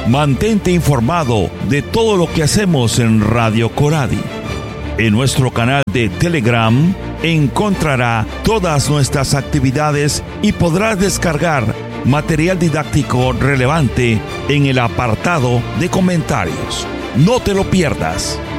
Mantente informado de todo lo que hacemos en Radio Coradi. En nuestro canal de Telegram encontrará todas nuestras actividades y podrás descargar material didáctico relevante en el apartado de comentarios. No te lo pierdas.